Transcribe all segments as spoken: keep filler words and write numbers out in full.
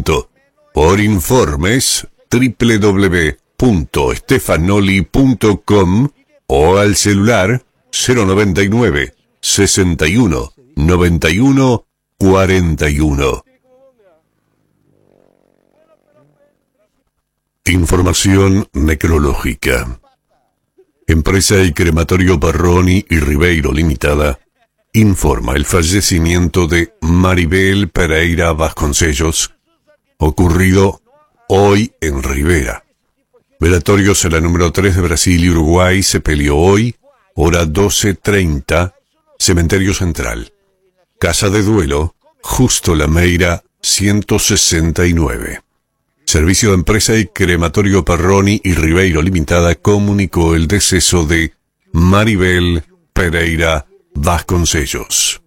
Por informes, doble u doble u doble u punto stefanoli punto com o al celular cero noventa y nueve, sesenta y uno, noventa y uno, cuarenta y uno. Información necrológica. Empresa y Crematorio Perroni y Ribeiro Limitada informa el fallecimiento de Maribel Pereira Vasconcellos, ocurrido hoy en Rivera. Velatorios en la número tres de Brasil y Uruguay, sepelio hoy, hora doce treinta, Cementerio Central. Casa de duelo, Justo Lameira, ciento sesenta y nueve. Servicio de Empresa y Crematorio Perroni y Ribeiro Limitada comunicó el deceso de Maribel Pereira Vasconcellos.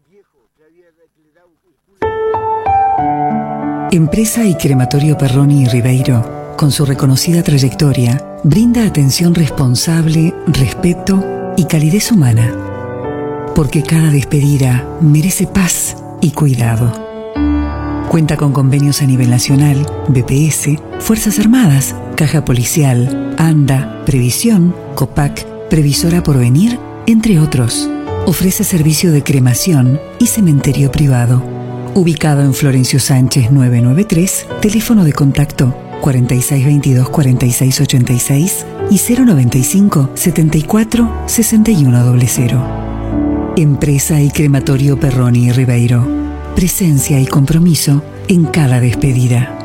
Empresa y Crematorio Perroni y Ribeiro, con su reconocida trayectoria, brinda atención responsable, respeto y calidez humana. Porque cada despedida merece paz y cuidado. Cuenta con convenios a nivel nacional, B P S, Fuerzas Armadas, Caja Policial, ANDA, Previsión, COPAC, Previsora Porvenir, entre otros. Ofrece servicio de cremación y cementerio privado. Ubicado en Florencio Sánchez novecientos noventa y tres, teléfono de contacto cuarenta y seis veintidós, cuarenta y seis ochenta y seis y cero noventa y cinco, setenta y cuatro, sesenta y uno cero. Empresa y Crematorio Perroni y Ribeiro. Presencia y compromiso en cada despedida.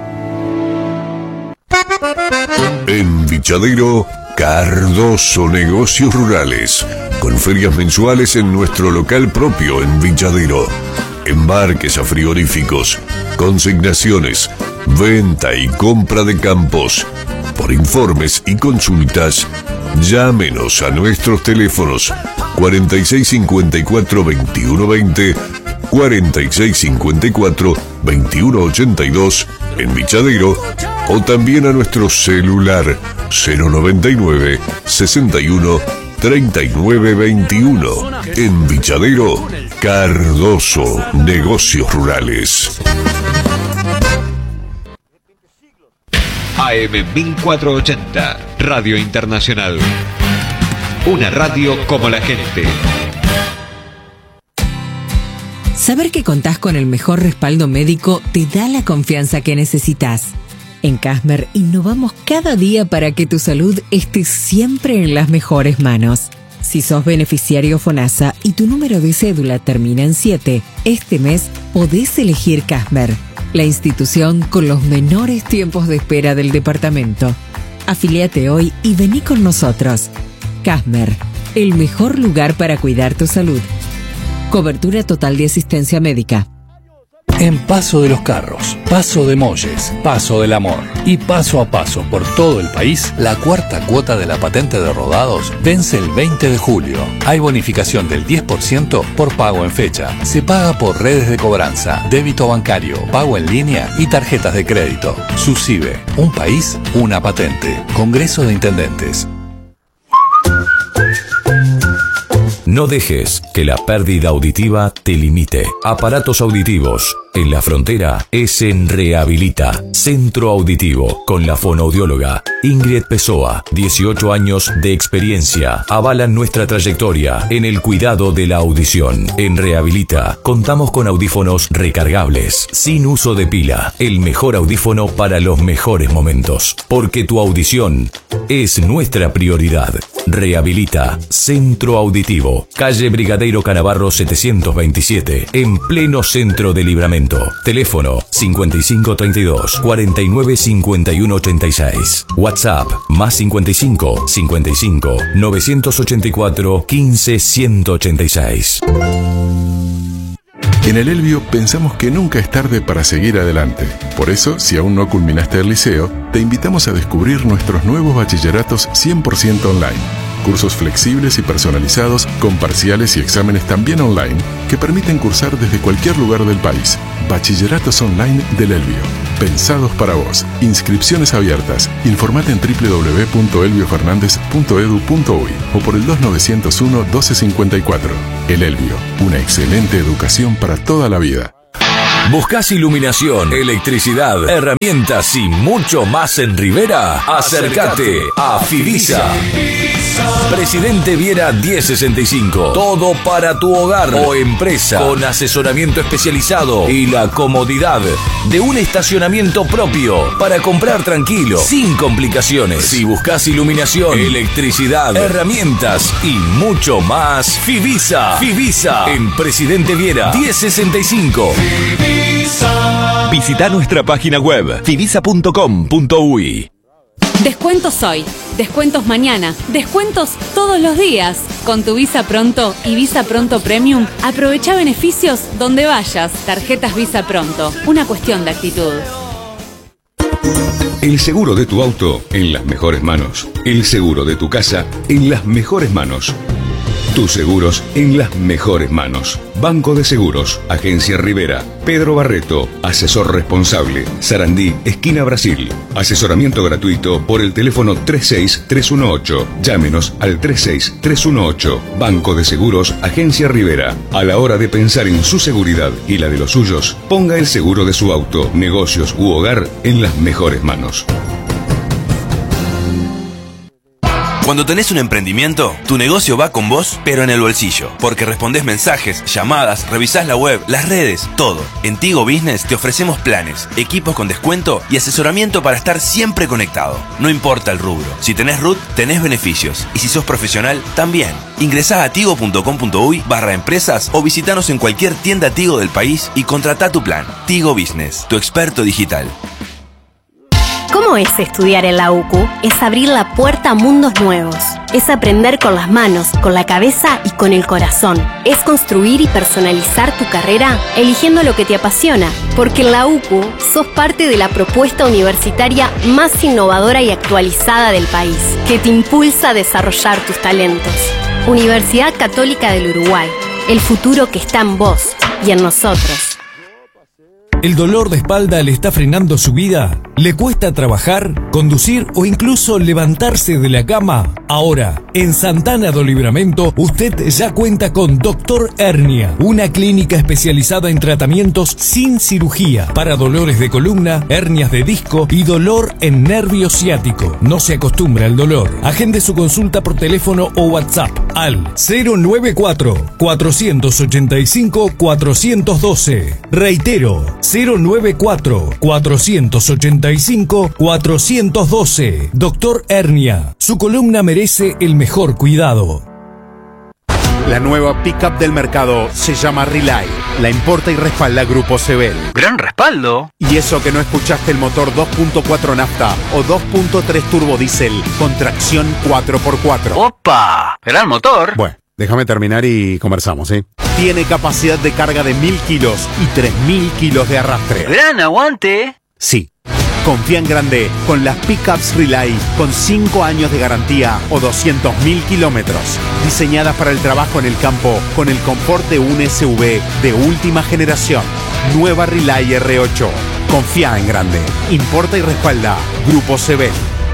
En Vichadero, Cardoso Negocios Rurales, con ferias mensuales en nuestro local propio en Vichadero. Embarques a frigoríficos, consignaciones, venta y compra de campos. Por informes y consultas, llámenos a nuestros teléfonos cuarenta y seis cincuenta y cuatro, veintiuno veinte, cuarenta y seis cincuenta y cuatro, veintiuno ochenta y dos en Vichadero, o también a nuestro celular cero noventa y nueve, sesenta y uno, treinta y nueve veintiuno. En Vichadero, Cardoso Negocios Rurales. A M mil cuatrocientos ochenta, Radio Internacional. Una radio como la gente. Saber que contás con el mejor respaldo médico te da la confianza que necesitas. En Casmer innovamos cada día para que tu salud esté siempre en las mejores manos. Si sos beneficiario FONASA y tu número de cédula termina en siete, este mes podés elegir Casmer, la institución con los menores tiempos de espera del departamento. Afíliate hoy y vení con nosotros. Casmer, el mejor lugar para cuidar tu salud. Cobertura total de asistencia médica. En Paso de los Carros, Paso de Molles, Paso del Amor y paso a paso por todo el país, la cuarta cuota de la patente de rodados vence el veinte de julio. Hay bonificación del diez por ciento por pago en fecha. Se paga por redes de cobranza, débito bancario, pago en línea y tarjetas de crédito. SUSIBE, un país, una patente. Congreso de Intendentes. No dejes que la pérdida auditiva te limite. Aparatos auditivos. En la frontera es en Rehabilita, Centro Auditivo, con la fonoaudióloga Ingrid Pessoa. dieciocho años de experiencia avalan nuestra trayectoria en el cuidado de la audición. En Rehabilita contamos con audífonos recargables, sin uso de pila. El mejor audífono para los mejores momentos. Porque tu audición es nuestra prioridad. Rehabilita, Centro Auditivo, calle Brigadeiro Canavarro setecientos veintisiete, en pleno centro de Libramento. Teléfono cincuenta y cinco treinta y dos, cuarenta y nueve cincuenta y uno ochenta y seis. WhatsApp más cincuenta y cinco, cincuenta y cinco, novecientos ochenta y cuatro, quince, ciento ochenta y seis. En el Elbio pensamos que nunca es tarde para seguir adelante. Por eso, si aún no culminaste el liceo, te invitamos a descubrir nuestros nuevos bachilleratos cien por ciento online. Cursos flexibles y personalizados, con parciales y exámenes también online, que permiten cursar desde cualquier lugar del país. Bachilleratos online del Elbio. Pensados para vos. Inscripciones abiertas. Informate en doble u doble u doble u punto elbio fernández punto edu punto uy o por el dos nueve cero uno, doce cincuenta y cuatro. El Elbio. Una excelente educación para toda la vida. ¿Buscás iluminación, electricidad, herramientas y mucho más en Rivera? Acércate a Fivisa. Presidente Viera diez sesenta y cinco. Todo para tu hogar o empresa, con asesoramiento especializado y la comodidad de un estacionamiento propio para comprar tranquilo, sin complicaciones. Si buscas iluminación, electricidad, herramientas y mucho más, Fivisa. Fivisa en Presidente Viera diez sesenta y cinco. Visita nuestra página web fivisa punto com punto uy. Descuentos hoy, descuentos mañana, descuentos todos los días. Con tu Visa Pronto y Visa Pronto Premium, aprovecha beneficios donde vayas. Tarjetas Visa Pronto, una cuestión de actitud. El seguro de tu auto en las mejores manos. El seguro de tu casa en las mejores manos. Tus seguros en las mejores manos. Banco de Seguros, Agencia Rivera, Pedro Barreto, asesor responsable, Sarandí, esquina Brasil. Asesoramiento gratuito por el teléfono tres seis tres uno ocho. Llámenos al tres seis tres uno ocho. Banco de Seguros, Agencia Rivera. A la hora de pensar en su seguridad y la de los suyos, ponga el seguro de su auto, negocios u hogar en las mejores manos. Cuando tenés un emprendimiento, tu negocio va con vos, pero en el bolsillo. Porque respondés mensajes, llamadas, revisás la web, las redes, todo. En Tigo Business te ofrecemos planes, equipos con descuento y asesoramiento para estar siempre conectado. No importa el rubro. Si tenés R U T, tenés beneficios. Y si sos profesional, también. Ingresá a tigo punto com punto uy barra empresas o visitanos en cualquier tienda Tigo del país y contratá tu plan. Tigo Business, tu experto digital. ¿Cómo es estudiar en la U C U? Es abrir la puerta a mundos nuevos. Es aprender con las manos, con la cabeza y con el corazón. Es construir y personalizar tu carrera eligiendo lo que te apasiona. Porque en la U C U sos parte de la propuesta universitaria más innovadora y actualizada del país, que te impulsa a desarrollar tus talentos. Universidad Católica del Uruguay. El futuro que está en vos y en nosotros. ¿El dolor de espalda le está frenando su vida? ¿Le cuesta trabajar, conducir o incluso levantarse de la cama? Ahora, en Santana do Livramento, usted ya cuenta con Doctor Hernia, una clínica especializada en tratamientos sin cirugía para dolores de columna, hernias de disco y dolor en nervio ciático. No se acostumbra al dolor. Agende su consulta por teléfono o WhatsApp al cero nueve cuatro, cuatro ocho cinco, cuatro uno dos. Reitero, cero nueve cuatro, cuatro ocho cinco, cuatro uno dos. Doctor Hernia, su columna merece el mejor cuidado. La nueva pickup del mercado se llama Relay. La importa y respalda Grupo Sebel. ¡Gran respaldo! Y eso que no escuchaste el motor dos punto cuatro nafta o dos punto tres turbo diésel con tracción cuatro por cuatro. ¡Opa! ¡Gran motor! Bueno, déjame terminar y conversamos, ¿eh? Tiene capacidad de carga de mil kilos y tres mil kilos de arrastre. ¡Gran aguante! Sí. Confía en grande con las pickups Relay con cinco años de garantía o doscientos mil kilómetros. Diseñadas para el trabajo en el campo con el confort de un S U V de última generación. Nueva Relay R ocho. Confía en grande. Importa y respalda Grupo Sebel.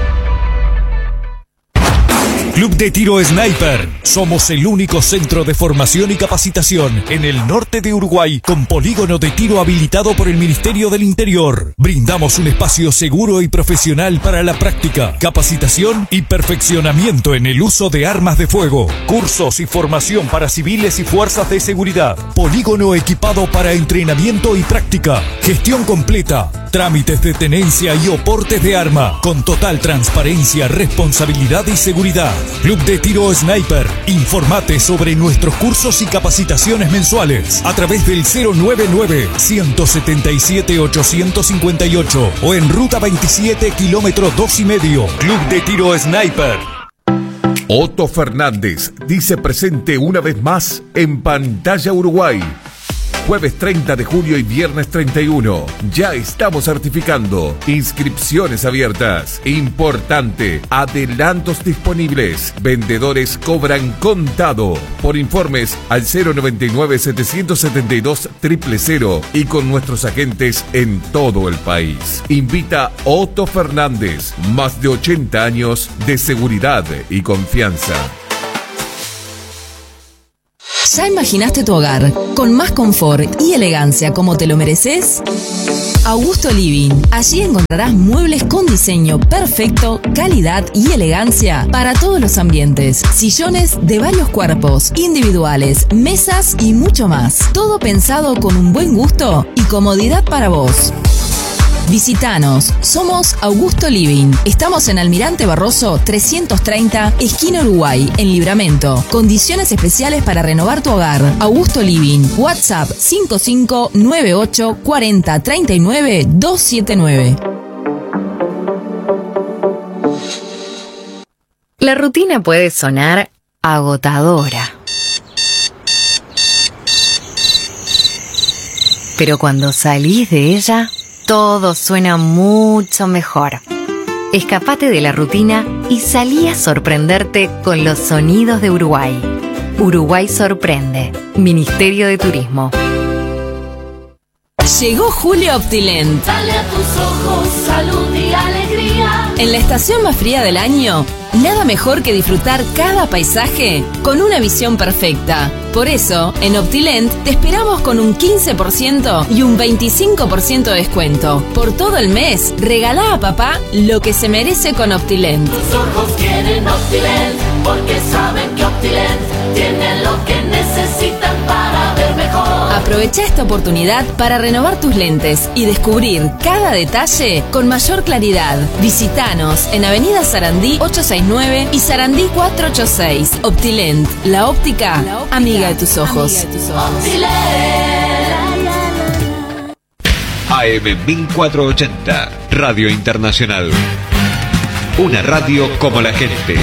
Club de Tiro Sniper. Somos el único centro de formación y capacitación en el norte de Uruguay con polígono de tiro habilitado por el Ministerio del Interior. Brindamos un espacio seguro y profesional para la práctica, capacitación y perfeccionamiento en el uso de armas de fuego. Cursos y formación para civiles y fuerzas de seguridad. Polígono equipado para entrenamiento y práctica. Gestión completa. Trámites de tenencia y oportes de arma con total transparencia, responsabilidad y seguridad. Club de Tiro Sniper. Informate sobre nuestros cursos y capacitaciones mensuales a través del cero nueve nueve, uno siete siete, ocho cinco ocho o en Ruta veintisiete, kilómetro dos y medio. Club de Tiro Sniper. Otto Fernández dice presente una vez más en Pantalla Uruguay. Jueves treinta de julio y viernes treinta y uno. Ya estamos certificando. Inscripciones abiertas. Importante. Adelantos disponibles. Vendedores cobran contado. Por informes al cero noventa y nueve, setecientos setenta y dos, cero cero cero y con nuestros agentes en todo el país. Invita Otto Fernández. Más de ochenta años de seguridad y confianza. ¿Ya imaginaste tu hogar con más confort y elegancia como te lo mereces? Augusto Living. Allí encontrarás muebles con diseño perfecto, calidad y elegancia para todos los ambientes. Sillones de varios cuerpos, individuales, mesas y mucho más. Todo pensado con un buen gusto y comodidad para vos. Visítanos, somos Augusto Living. Estamos en Almirante Barroso trescientos treinta, esquina Uruguay, en Libramento. Condiciones especiales para renovar tu hogar. Augusto Living. WhatsApp cinco cinco nueve ocho cuatro cero tres nueve dos siete nueve. La rutina puede sonar agotadora. Pero cuando salís de ella, todo suena mucho mejor. Escapate de la rutina y salí a sorprenderte con los sonidos de Uruguay. Uruguay sorprende. Ministerio de Turismo. Llegó Julio Optilent. Dale a tus ojos salud y alegría. En la estación más fría del año, nada mejor que disfrutar cada paisaje con una visión perfecta. Por eso, en Optilent te esperamos con un quince por ciento y un veinticinco por ciento de descuento. Por todo el mes, regalá a papá lo que se merece con Optilent. Tus ojos quieren Optilent porque saben que Optilent tiene lo que necesitan para ver mejor. Aprovecha esta oportunidad para renovar tus lentes y descubrir cada detalle con mayor claridad. Visítanos en Avenida Sarandí ochocientos sesenta y nueve y Sarandí cuatrocientos ochenta y seis. Optilent, la óptica, la óptica amiga de tus ojos. Amiga de tus ojos. A M mil cuatrocientos ochenta, Radio Internacional. Una radio como la gente.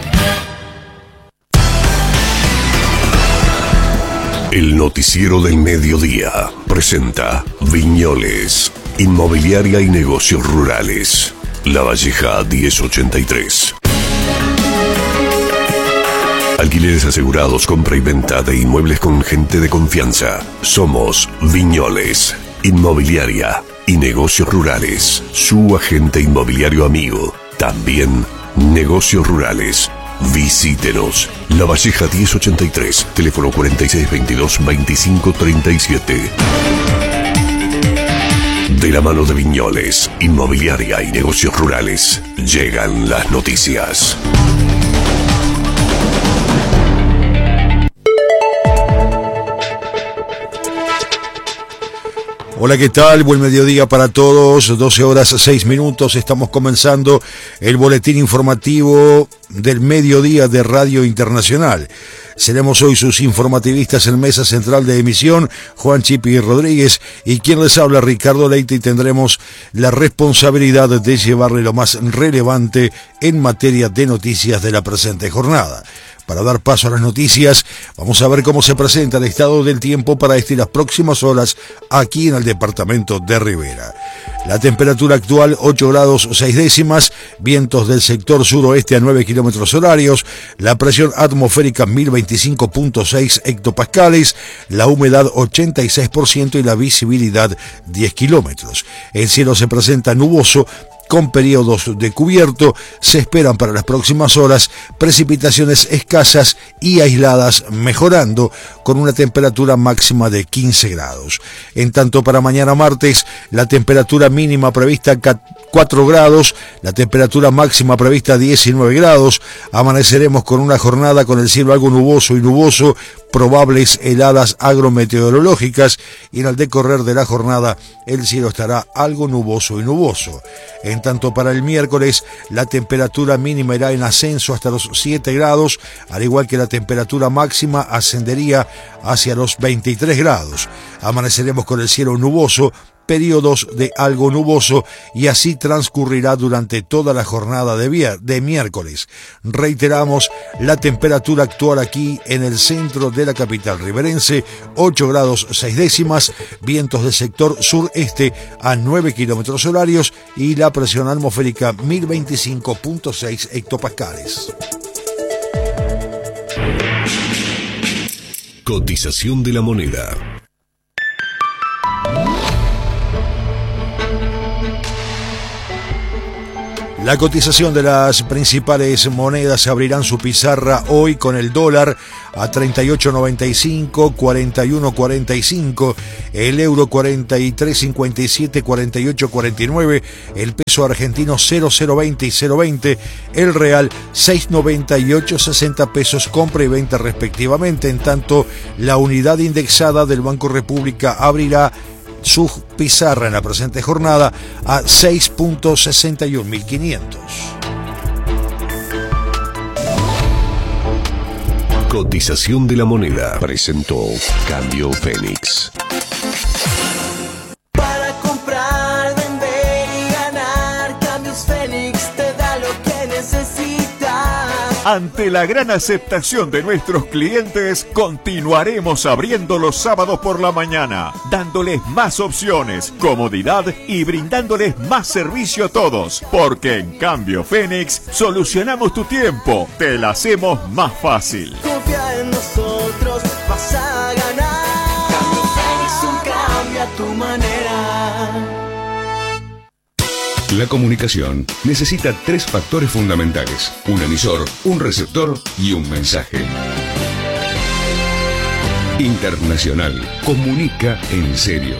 El noticiero del mediodía presenta Viñoles, Inmobiliaria y Negocios Rurales. La Valleja diez ochenta y tres. Alquileres asegurados, compra y venta de inmuebles con gente de confianza. Somos Viñoles, Inmobiliaria y Negocios Rurales. Su agente inmobiliario amigo. También Negocios Rurales. Visítenos. La Valleja diez ochenta y tres, teléfono cuarenta y seis veintidós veinticinco treinta y siete. De la mano de Viñoles, Inmobiliaria y Negocios Rurales, llegan las noticias. Hola, ¿qué tal? Buen mediodía para todos. doce horas seis minutos. Estamos comenzando el boletín informativo del mediodía de Radio Internacional. Seremos hoy sus informativistas en mesa central de emisión, Juan Chipi Rodríguez, y quien les habla, Ricardo Leite, y tendremos la responsabilidad de llevarle lo más relevante en materia de noticias de la presente jornada. Para dar paso a las noticias, vamos a ver cómo se presenta el estado del tiempo para este y las próximas horas aquí en el departamento de Rivera. La temperatura actual ocho grados seis décimas, vientos del sector suroeste a nueve kilómetros horarios, la presión atmosférica mil veinticinco punto seis hectopascales, la humedad ochenta y seis por ciento y la visibilidad diez kilómetros. El cielo se presenta nuboso, con periodos de cubierto. Se esperan para las próximas horas precipitaciones escasas y aisladas, mejorando con una temperatura máxima de quince grados. En tanto, para mañana martes, la temperatura mínima prevista cuatro grados, la temperatura máxima prevista diecinueve grados. Amaneceremos con una jornada con el cielo algo nuboso y nuboso, probables heladas agrometeorológicas, y en el decorrer de la jornada el cielo estará algo nuboso y nuboso. En tanto, para el miércoles, la temperatura mínima irá en ascenso hasta los siete grados, al igual que la temperatura máxima ascendería hacia los veintitrés grados. Amaneceremos con el cielo nuboso, periodos de algo nuboso, y así transcurrirá durante toda la jornada de, vier- de miércoles. Reiteramos, la temperatura actual aquí en el centro de la capital riverense, ocho grados seis décimas, vientos del sector sureste a nueve kilómetros horarios y la presión atmosférica mil veinticinco punto seis hectopascales. Cotización de la moneda. La cotización de las principales monedas abrirán su pizarra hoy con el dólar a treinta y ocho noventa y cinco, cuarenta y uno cuarenta y cinco, el euro cuarenta y tres cincuenta y siete, cuarenta y ocho cuarenta y nueve, el peso argentino cero cero veinte y cero veinte, el real seis noventa y ocho sesenta pesos compra y venta respectivamente. En tanto, la unidad indexada del Banco República abrirá su pizarra en la presente jornada a seis punto sesenta y uno mil quinientos. Cotización de la moneda. Presentó Cambio Fénix. Para comprar, vender y ganar, Cambios Fénix te da lo que necesitas. Ante la gran aceptación de nuestros clientes, continuaremos abriendo los sábados por la mañana, dándoles más opciones, comodidad y brindándoles más servicio a todos, porque en Cambio Fénix solucionamos tu tiempo, te la hacemos más fácil. Confía en nosotros, vas a ganar. Cambio Fénix, un cambio a tu manera. La comunicación necesita tres factores fundamentales: un emisor, un receptor y un mensaje. Internacional comunica en serio.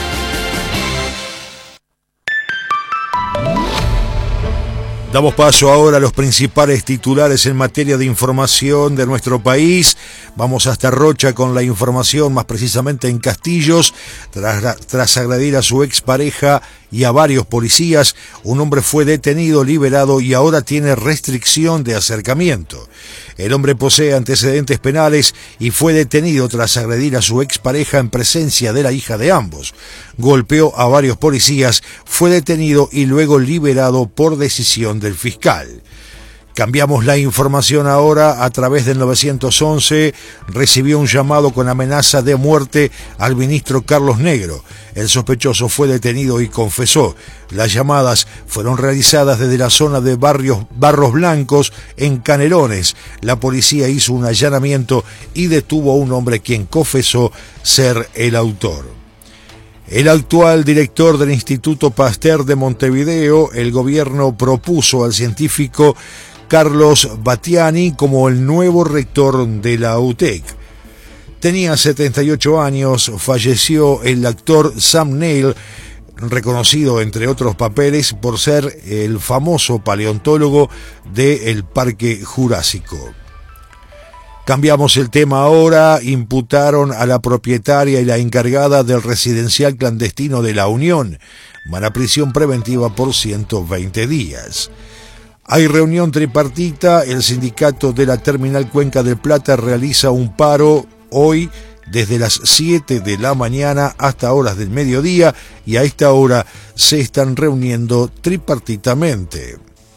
Damos paso ahora a los principales titulares en materia de información de nuestro país. Vamos hasta Rocha con la información, más precisamente en Castillos. Tras, tras agredir a su expareja y a varios policías, un hombre fue detenido, liberado y ahora tiene restricción de acercamiento. El hombre posee antecedentes penales y fue detenido tras agredir a su expareja en presencia de la hija de ambos. Golpeó a varios policías, fue detenido y luego liberado por decisión del fiscal. Cambiamos la información ahora. A través del nueve once recibió un llamado con amenaza de muerte al ministro Carlos Negro. El sospechoso fue detenido y confesó. Las llamadas fueron realizadas desde la zona de Barrios, Barros Blancos en Canelones. La policía hizo un allanamiento y detuvo a un hombre quien confesó ser el autor. El actual director del Instituto Pasteur de Montevideo, el gobierno propuso al científico Carlos Battiani como el nuevo rector de la U T E C. Tenía setenta y ocho años, falleció el actor Sam Neill, reconocido entre otros papeles por ser el famoso paleontólogo del Parque Jurásico. Cambiamos el tema ahora. Imputaron a la propietaria y la encargada del residencial clandestino de La Unión. Van a prisión preventiva por ciento veinte días. Hay reunión tripartita. El sindicato de la Terminal Cuenca del Plata realiza un paro hoy desde las siete de la mañana hasta horas del mediodía y a esta hora se están reuniendo tripartitamente.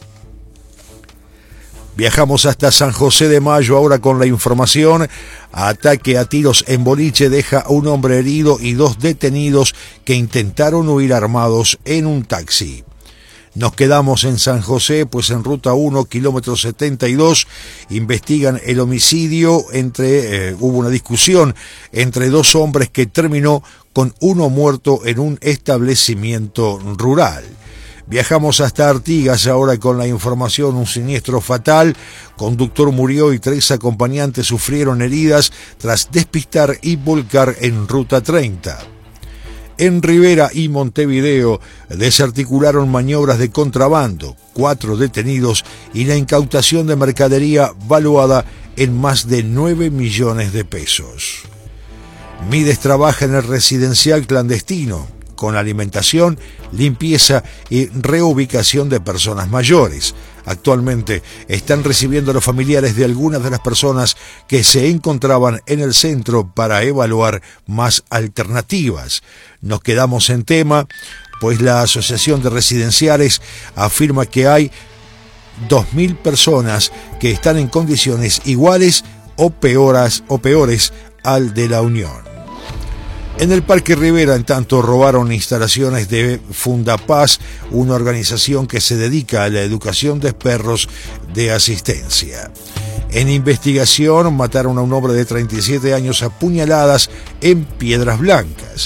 Viajamos hasta San José de Mayo ahora con la información. Ataque a tiros en boliche deja a un hombre herido y dos detenidos que intentaron huir armados en un taxi. Nos quedamos en San José, pues en ruta uno, kilómetro setenta y dos, investigan el homicidio entre, eh, hubo una discusión entre dos hombres que terminó con uno muerto en un establecimiento rural. Viajamos hasta Artigas ahora con la información. Un siniestro fatal, conductor murió y tres acompañantes sufrieron heridas tras despistar y volcar en ruta treinta. En Rivera y Montevideo desarticularon maniobras de contrabando, cuatro detenidos y la incautación de mercadería valuada en más de nueve millones de pesos. Mides trabaja en el residencial clandestino, con alimentación, limpieza y reubicación de personas mayores. Actualmente están recibiendo a los familiares de algunas de las personas que se encontraban en el centro para evaluar más alternativas. Nos quedamos en tema, pues la Asociación de Residenciales afirma que hay dos mil personas que están en condiciones iguales o peoras, o peores al de la Unión. En el Parque Rivera, en tanto, robaron instalaciones de Fundapaz, una organización que se dedica a la educación de perros de asistencia. En investigación, mataron a un hombre de treinta y siete años a puñaladas en Piedras Blancas.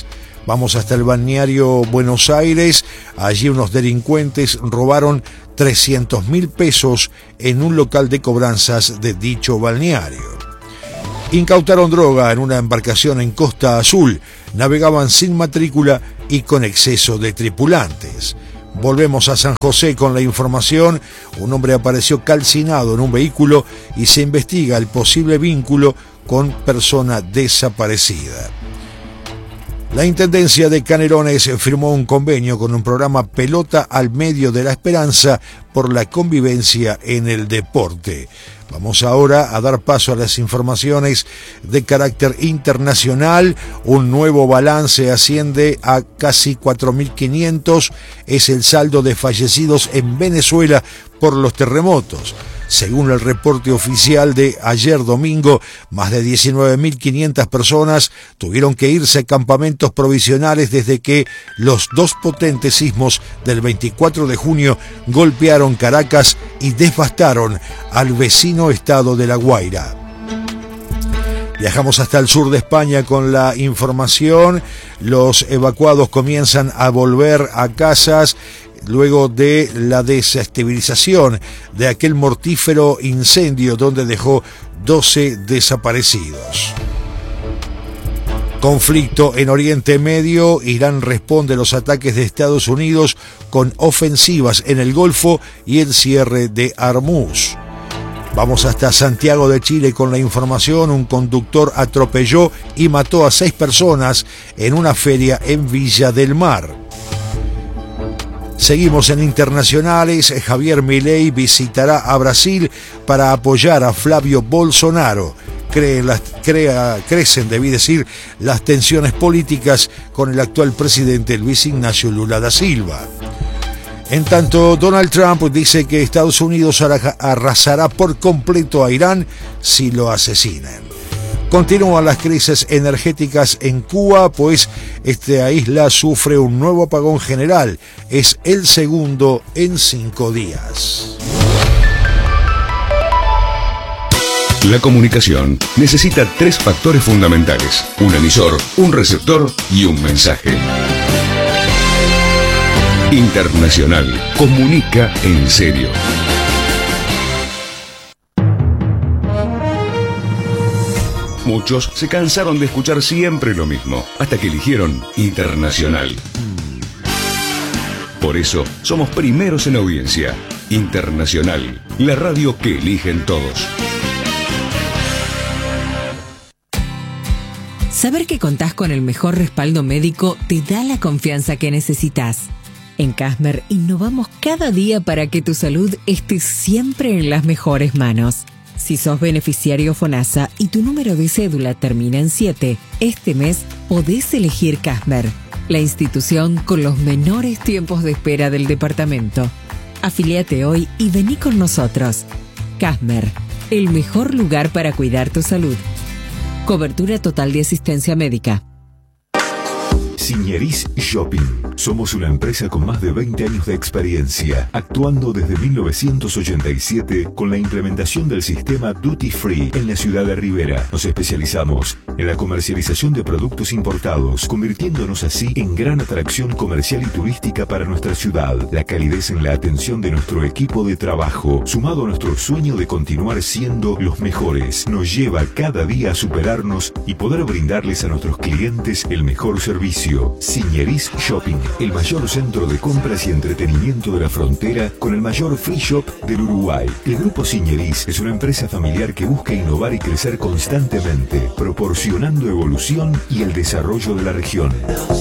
Vamos hasta el balneario Buenos Aires. Allí unos delincuentes robaron trescientos mil pesos en un local de cobranzas de dicho balneario. Incautaron droga en una embarcación en Costa Azul. Navegaban sin matrícula y con exceso de tripulantes. Volvemos a San José con la información. Un hombre apareció calcinado en un vehículo y se investiga el posible vínculo con persona desaparecida. La Intendencia de Canelones firmó un convenio con un programa Pelota al Medio de la Esperanza por la convivencia en el deporte. Vamos ahora a dar paso a las informaciones de carácter internacional. Un nuevo balance asciende a casi cuatro mil quinientos. Es el saldo de fallecidos en Venezuela por los terremotos. Según el reporte oficial de ayer domingo, más de diecinueve mil quinientas personas tuvieron que irse a campamentos provisionales desde que los dos potentes sismos del veinticuatro de junio golpearon Caracas y devastaron al vecino estado de La Guaira. Viajamos hasta el sur de España con la información. Los evacuados comienzan a volver a casas luego de la desestabilización de aquel mortífero incendio donde dejó doce desaparecidos. Conflicto en Oriente Medio. Irán responde a los ataques de Estados Unidos con ofensivas en el Golfo y el cierre de Hormuz. Vamos hasta Santiago de Chile con la información. Un conductor atropelló y mató a seis personas en una feria en Villa del Mar. Seguimos en internacionales. Javier Milei visitará a Brasil para apoyar a Flavio Bolsonaro. Creen las, crea, crecen, debí decir, las tensiones políticas con el actual presidente Luis Ignacio Lula da Silva. En tanto, Donald Trump dice que Estados Unidos arrasará por completo a Irán si lo asesinan. Continúan las crisis energéticas en Cuba, pues esta isla sufre un nuevo apagón general. Es el segundo en cinco días. La comunicación necesita tres factores fundamentales: un emisor, un receptor y un mensaje. Internacional comunica en serio. Muchos se cansaron de escuchar siempre lo mismo, hasta que eligieron Internacional. Por eso, somos primeros en audiencia. Internacional, la radio que eligen todos. Saber que contás con el mejor respaldo médico te da la confianza que necesitas. En Casmer innovamos cada día para que tu salud esté siempre en las mejores manos. Si sos beneficiario FONASA y tu número de cédula termina en siete, este mes podés elegir Casmer, la institución con los menores tiempos de espera del departamento. Afiliate hoy y vení con nosotros. Casmer, el mejor lugar para cuidar tu salud. Cobertura total de asistencia médica. Signeris Shopping. Somos una empresa con más de veinte años de experiencia, actuando desde mil novecientos ochenta y siete con la implementación del sistema Duty Free en la ciudad de Rivera. Nos especializamos en la comercialización de productos importados, convirtiéndonos así en gran atracción comercial y turística para nuestra ciudad. La calidez en la atención de nuestro equipo de trabajo, sumado a nuestro sueño de continuar siendo los mejores, nos lleva cada día a superarnos y poder brindarles a nuestros clientes el mejor servicio. Signeris Shopping, el mayor centro de compras y entretenimiento de la frontera con el mayor free shop del Uruguay. El Grupo Signeris es una empresa familiar que busca innovar y crecer constantemente, proporcionando evolución y el desarrollo de la región.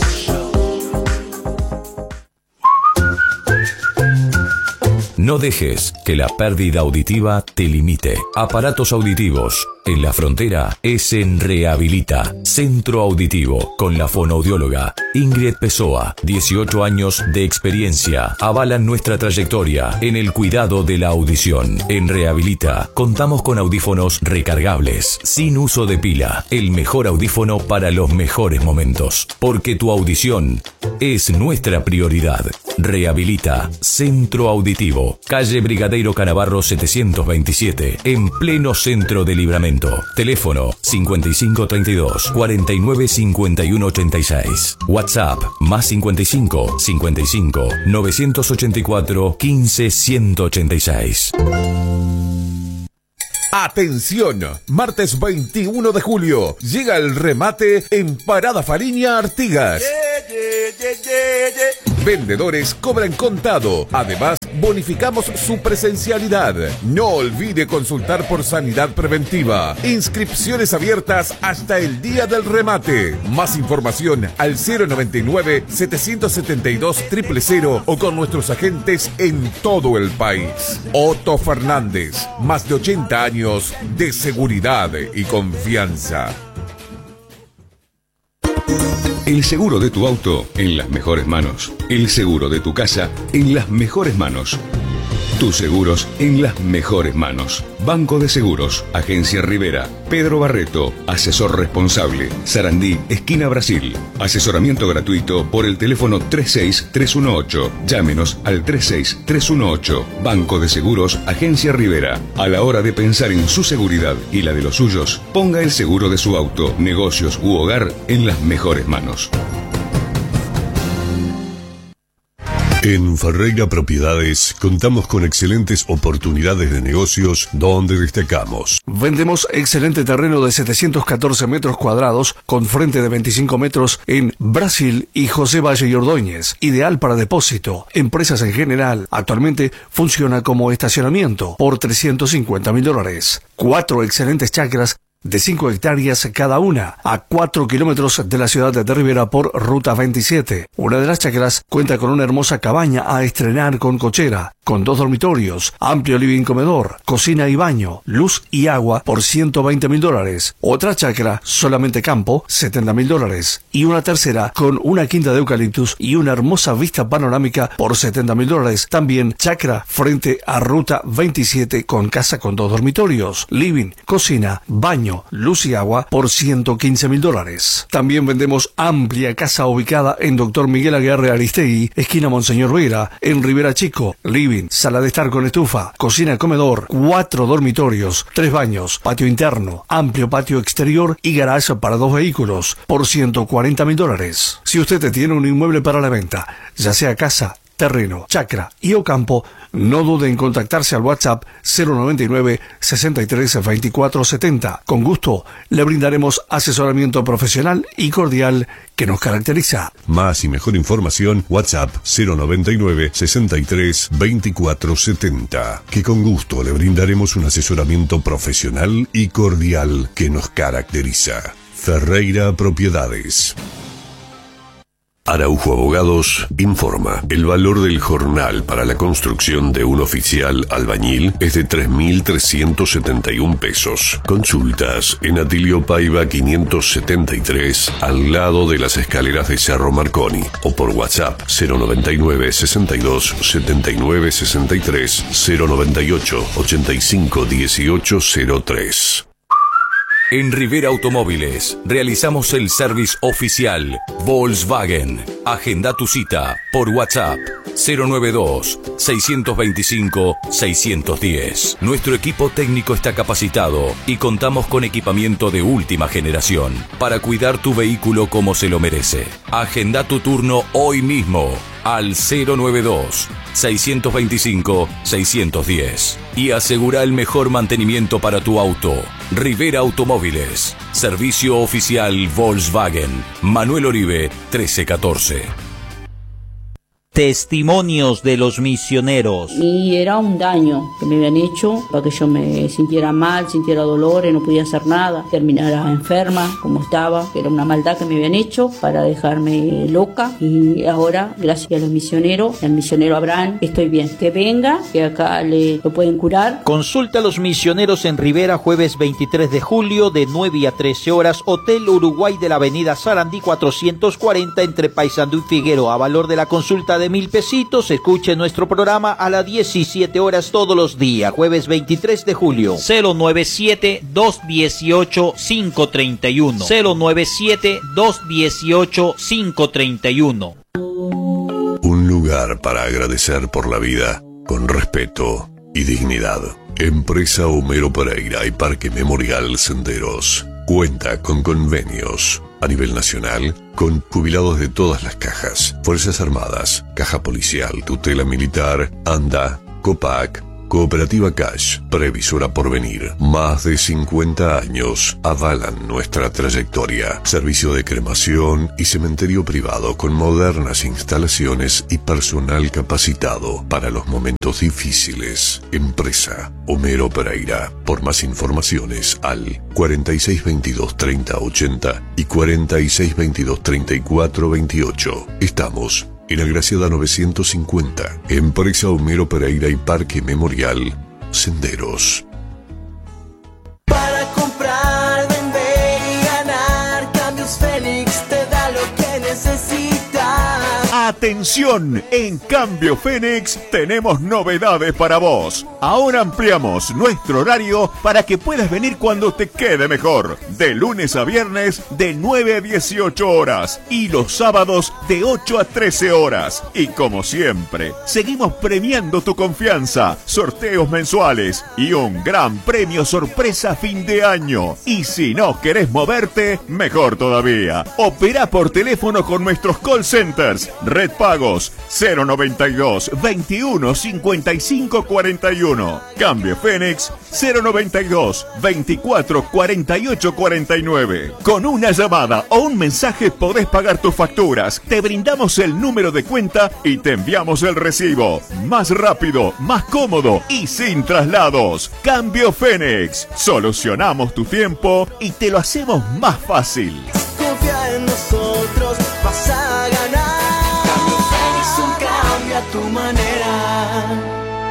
No dejes que la pérdida auditiva te limite. Aparatos auditivos en la frontera es en Rehabilita, Centro Auditivo, con la fonoaudióloga Ingrid Pessoa. dieciocho años de experiencia avalan nuestra trayectoria en el cuidado de la audición. En Rehabilita contamos con audífonos recargables, sin uso de pila. El mejor audífono para los mejores momentos, porque tu audición es nuestra prioridad. Rehabilita, Centro Auditivo, calle Brigadeiro Canavarro setecientos veintisiete, en pleno centro de Libramento. asesoramiento. Teléfono cincuenta y cinco treinta y dos cuarenta y nueve cincuenta y uno ochenta y seis. WhatsApp más cincuenta y cinco cincuenta y cinco novecientos ochenta y cuatro quince ciento ochenta y seis. Atención, martes veintiuno de julio llega el remate en Parada Fariña Artigas. Yeah, yeah, yeah, yeah. Vendedores cobran contado. Además, bonificamos su presencialidad. No olvide consultar por sanidad preventiva. Inscripciones abiertas hasta el día del remate. Más información al cero noventa y nueve setecientos setenta y dos cero cero cero o con nuestros agentes en todo el país. Otto Fernández, más de ochenta años de seguridad y confianza. El seguro de tu auto en las mejores manos. El seguro de tu casa en las mejores manos. Tus seguros en las mejores manos. Banco de Seguros, Agencia Rivera, Pedro Barreto, asesor responsable, Sarandí, esquina Brasil. Asesoramiento gratuito por el teléfono tres seis tres uno ocho. Llámenos al tres seis tres uno ocho. Banco de Seguros, Agencia Rivera. A la hora de pensar en su seguridad y la de los suyos, ponga el seguro de su auto, negocios u hogar en las mejores manos. En Ferreira Propiedades contamos con excelentes oportunidades de negocios donde destacamos. Vendemos excelente terreno de setecientos catorce metros cuadrados con frente de veinticinco metros en Brasil y José Valle y Ordóñez. Ideal para depósito. Empresas en general. Actualmente funciona como estacionamiento por trescientos cincuenta mil dólares. Cuatro excelentes chacras de cinco hectáreas cada una, a cuatro kilómetros de la ciudad de Rivera por Ruta veintisiete. Una de las chacras cuenta con una hermosa cabaña a estrenar con cochera, con dos dormitorios, amplio living comedor, cocina y baño, luz y agua por ciento veinte mil dólares. Otra chacra, solamente campo, setenta mil dólares. Y una tercera con una quinta de eucaliptus y una hermosa vista panorámica por setenta mil dólares. También chacra frente a Ruta veintisiete con casa con dos dormitorios, living, cocina, baño, luz y agua por ciento quince mil dólares. También vendemos amplia casa ubicada en Doctor Miguel Aguirre Aristegui, esquina Monseñor Vera, en Rivera Chico, living, sala de estar con estufa, cocina, comedor, cuatro dormitorios, tres baños, patio interno, amplio patio exterior y garage para dos vehículos por ciento cuarenta mil dólares. Si usted tiene un inmueble para la venta, ya sea casa, terreno, chacra y o campo, no dude en contactarse al WhatsApp cero noventa y nueve sesenta y tres veinticuatro setenta. Con gusto le brindaremos asesoramiento profesional y cordial que nos caracteriza. Más y mejor información, WhatsApp cero noventa y nueve sesenta y tres veinticuatro setenta. Que con gusto le brindaremos un asesoramiento profesional y cordial que nos caracteriza. Ferreira Propiedades. Araujo Abogados informa. El valor del jornal para la construcción de un oficial albañil es de tres mil trescientos setenta y un pesos. Consultas en Atilio Paiva quinientos setenta y tres, al lado de las escaleras de Cerro Marconi, o por WhatsApp cero noventa y nueve sesenta y dos setenta y nueve sesenta y tres, cero noventa y ocho ochenta y cinco dieciocho cero tres. En Rivera Automóviles realizamos el service oficial Volkswagen. Agenda tu cita por WhatsApp cero noventa y dos seiscientos veinticinco seiscientos diez. Nuestro equipo técnico está capacitado y contamos con equipamiento de última generación para cuidar tu vehículo como se lo merece. Agenda tu turno hoy mismo al cero noventa y dos seiscientos veinticinco seiscientos diez y asegura el mejor mantenimiento para tu auto. Rivera Automóviles, servicio oficial Volkswagen. Manuel Oribe trece catorce. Testimonios de los misioneros. Y era un daño que me habían hecho para que yo me sintiera mal, sintiera dolores, no podía hacer nada, terminara enferma como estaba, que era una maldad que me habían hecho para dejarme loca. Y ahora, gracias a los misioneros, al misionero Abraham, estoy bien. Que venga, que acá le lo pueden curar. Consulta a los misioneros en Rivera, jueves veintitrés de julio de nueve a trece horas, Hotel Uruguay de la avenida Sarandí cuatrocientos cuarenta entre Paysandú y Figueroa. Valor de la consulta de mil pesitos. Escuche nuestro programa a las diecisiete horas todos los días, jueves veintitrés de julio. Cero noventa y siete, dos dieciocho, cinco treinta y uno. Cero noventa y siete, dos dieciocho, cinco treinta y uno. Un lugar para agradecer por la vida con respeto y dignidad. Empresa Homero Pereira y Parque Memorial Senderos. Cuenta con convenios a nivel nacional con jubilados de todas las cajas, Fuerzas Armadas, Caja Policial, Tutela Militar, ANDA, COPAC, Cooperativa Cash, Previsora Porvenir. Más de cincuenta años avalan nuestra trayectoria. Servicio de cremación y cementerio privado con modernas instalaciones y personal capacitado para los momentos difíciles. Empresa Homero Pereira. Por más informaciones al cuarenta y seis veintidós treinta ochenta y cuarenta y seis veintidós treinta y cuatro veintiocho. Estamos en Agraciada novecientos cincuenta, Empresa Homero Pereira y Parque Memorial Senderos. Para comprar, vender y ganar, Cambios Fénix te da lo que necesitas. Atención, en Cambio Fénix tenemos novedades para vos. Ahora ampliamos nuestro horario para que puedas venir cuando te quede mejor. De lunes a viernes de nueve a dieciocho horas y los sábados de ocho a trece horas. Y como siempre, seguimos premiando tu confianza, sorteos mensuales y un gran premio sorpresa fin de año. Y si no querés moverte, mejor todavía. Opera por teléfono con nuestros call centers. Red Pagos cero noventa y dos veintiuno cincuenta y cinco cuarenta y uno. Cambio Fénix cero noventa y dos veinticuatro cuarenta y ocho cuarenta y nueve. Con una llamada o un mensaje podés pagar tus facturas. Te brindamos el número de cuenta y te enviamos el recibo. Más rápido, más cómodo y sin traslados. Cambio Fénix. Solucionamos tu tiempo y te lo hacemos más fácil. Confía en nosotros, vas a ganar. Cambio Fénix, un cambio a tu manera.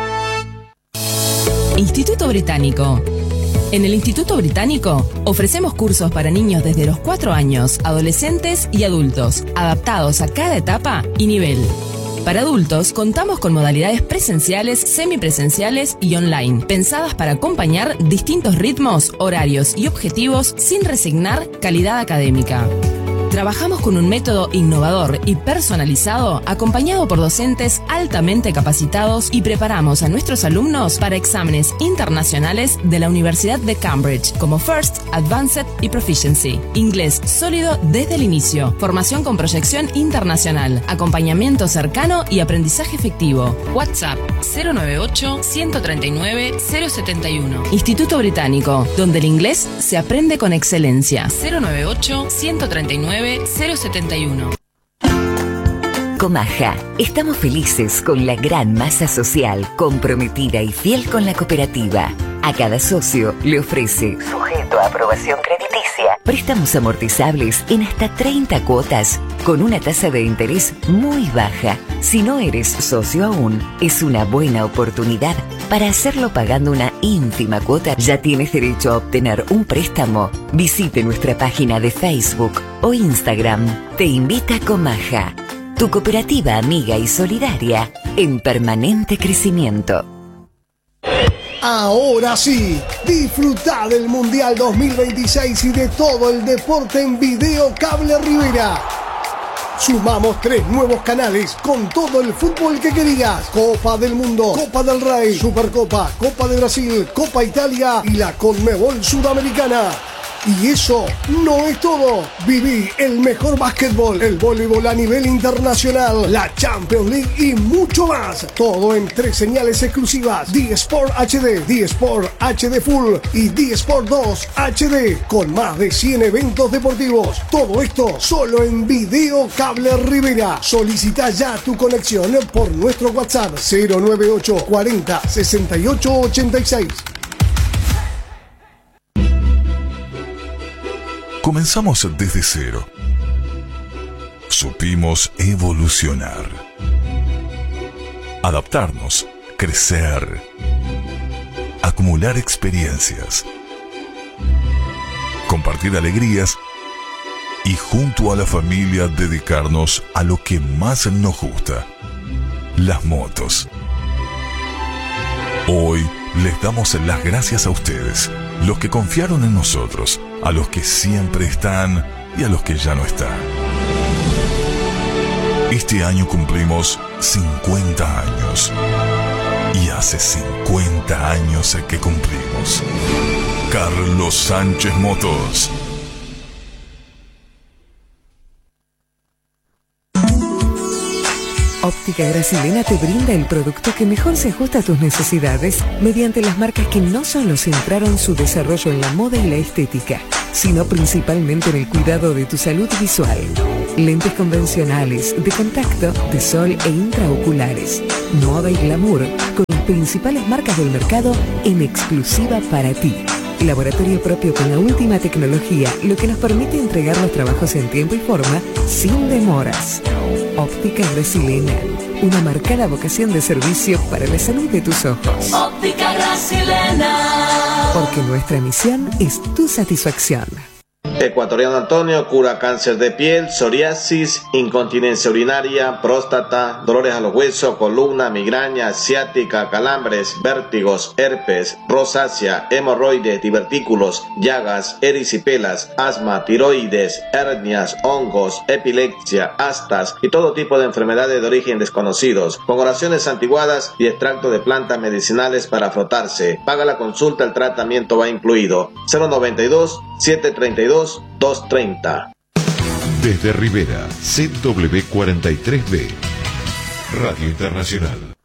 Instituto Británico. En el Instituto Británico ofrecemos cursos para niños desde los cuatro años, adolescentes y adultos, adaptados a cada etapa y nivel. Para adultos, contamos con modalidades presenciales, semipresenciales y online, pensadas para acompañar distintos ritmos, horarios y objetivos sin resignar calidad académica. Trabajamos con un método innovador y personalizado, acompañado por docentes altamente capacitados, y preparamos a nuestros alumnos para exámenes internacionales de la Universidad de Cambridge, como First, Advanced y Proficiency. Inglés sólido desde el inicio, formación con proyección internacional, acompañamiento cercano y aprendizaje efectivo. WhatsApp cero noventa y ocho, ciento treinta y nueve, cero setenta y uno. Instituto Británico, donde el inglés se aprende con excelencia. cero noventa y ocho, ciento treinta y nueve, cero setenta y uno. Comaja, estamos felices con la gran masa social comprometida y fiel con la cooperativa. A cada socio le ofrece, sujeto a aprobación crediticia, préstamos amortizables en hasta treinta cuotas con una tasa de interés muy baja. Si no eres socio aún, es una buena oportunidad para hacerlo pagando una ínfima cuota. Ya tienes derecho a obtener un préstamo. Visite nuestra página de Facebook o Instagram. Te invita Comaja, tu cooperativa amiga y solidaria en permanente crecimiento. Ahora sí, disfruta del Mundial dos mil veintiséis y de todo el deporte en Video Cable Rivera. Sumamos tres nuevos canales con todo el fútbol que querías: Copa del Mundo, Copa del Rey, Supercopa, Copa de Brasil, Copa Italia y la Conmebol Sudamericana. Y eso no es todo. Viví el mejor básquetbol, el voleibol a nivel internacional, la Champions League y mucho más. Todo en tres señales exclusivas: D-Sport H D, D-Sport H D Full y D-Sport dos H D, con más de cien eventos deportivos. Todo esto solo en Video Cable Rivera. Solicita ya tu conexión por nuestro WhatsApp cero noventa y ocho, cuarenta, sesenta y ocho, ochenta y seis. Comenzamos desde cero. Supimos evolucionar, adaptarnos, crecer, acumular experiencias, compartir alegrías y junto a la familia dedicarnos a lo que más nos gusta: las motos. Hoy les damos las gracias a ustedes, los que confiaron en nosotros, a los que siempre están y a los que ya no están. Este año cumplimos cincuenta años y hace cincuenta años que cumplimos. Carlos Sánchez Motos. Óptica Grasilena te brinda el producto que mejor se ajusta a tus necesidades mediante las marcas que no solo centraron su desarrollo en la moda y la estética, sino principalmente en el cuidado de tu salud visual. Lentes convencionales, de contacto, de sol e intraoculares, moda y glamour, con las principales marcas del mercado en exclusiva para ti. Laboratorio propio con la última tecnología, lo que nos permite entregar los trabajos en tiempo y forma sin demoras. Óptica Grasilena, una marcada vocación de servicio para la salud de tus ojos. Óptica Grasilena. Porque nuestra misión es tu satisfacción. Ecuatoriano Antonio cura cáncer de piel, psoriasis, incontinencia urinaria, próstata, dolores a los huesos, columna, migraña, ciática, calambres, vértigos, herpes, rosácea, hemorroides, divertículos, llagas, erisipelas, asma, tiroides, hernias, hongos, epilepsia, astas y todo tipo de enfermedades de origen desconocidos, con oraciones antiguadas y extracto de plantas medicinales para frotarse. Paga la consulta, el tratamiento va incluido. cero noventa y dos, setecientos treinta y dos, doscientos treinta. Desde Rivera, C W cuarenta y tres B, Radio Internacional.